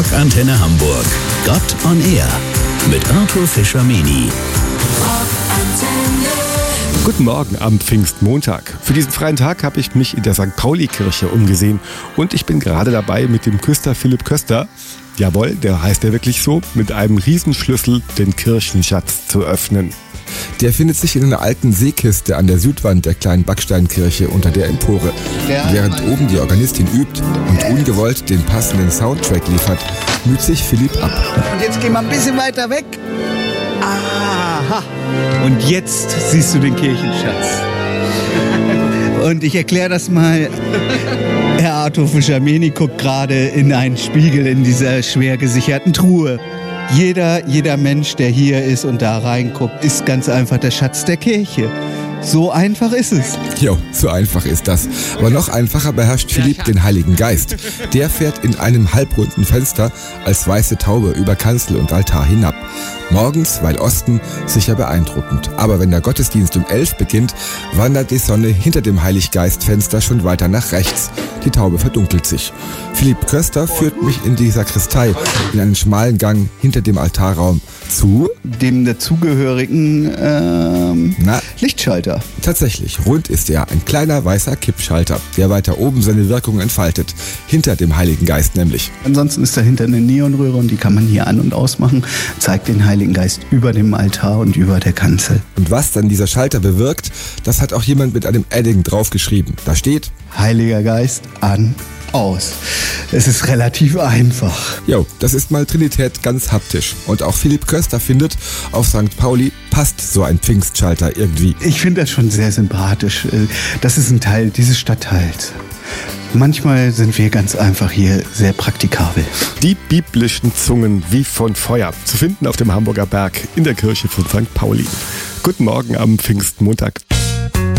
Rockantenne Hamburg. Gott on Air mit Arthur Fischer-Meny. Guten Morgen am Pfingstmontag. Für diesen freien Tag habe ich mich in der St. Pauli-Kirche umgesehen und ich bin gerade dabei, mit dem Küster Philipp Köster, jawohl, der heißt ja wirklich so, mit einem Riesenschlüssel den Kirchenschatz zu öffnen. Der findet sich in einer alten Seekiste an der Südwand der kleinen Backsteinkirche unter der Empore. Während oben die Organistin übt und ungewollt den passenden Soundtrack liefert, müht sich Philipp ab. Und jetzt gehen wir ein bisschen weiter weg. Aha. Und jetzt siehst du den Kirchenschatz. Und ich erkläre das mal. Herr Arthur Fischer-Meny guckt gerade in einen Spiegel in dieser schwer gesicherten Truhe. Jeder Mensch, der hier ist und da reinguckt, ist ganz einfach der Schatz der Kirche. So einfach ist es. Jo, so einfach ist das. Aber noch einfacher beherrscht Philipp den Heiligen Geist. Der fährt in einem halbrunden Fenster als weiße Taube über Kanzel und Altar hinab. Morgens, weil Osten, sicher beeindruckend. Aber wenn der Gottesdienst um 11 beginnt, wandert die Sonne hinter dem Heiliggeistfenster schon weiter nach rechts. Die Taube verdunkelt sich. Philipp Köster führt mich in die Sakristei, in einen schmalen Gang hinter dem Altarraum zu dem dazugehörigen Lichtschalter. Tatsächlich, rund ist er, ein kleiner weißer Kippschalter, der weiter oben seine Wirkung entfaltet. Hinter dem Heiligen Geist nämlich. Ansonsten ist dahinter eine Neonröhre und die kann man hier an- und ausmachen. Zeigt den Heiligen Geist über dem Altar und über der Kanzel. Und was dann dieser Schalter bewirkt, das hat auch jemand mit einem Edding draufgeschrieben. Da steht: Heiliger Geist an, aus. Es ist relativ einfach. Jo, das ist mal Trinität ganz haptisch. Und auch Philipp Köster findet, auf St. Pauli passt so ein Pfingstschalter irgendwie. Ich finde das schon sehr sympathisch. Das ist ein Teil dieses Stadtteils. Manchmal sind wir ganz einfach hier sehr praktikabel. Die biblischen Zungen wie von Feuer, zu finden auf dem Hamburger Berg in der Kirche von St. Pauli. Guten Morgen am Pfingstmontag.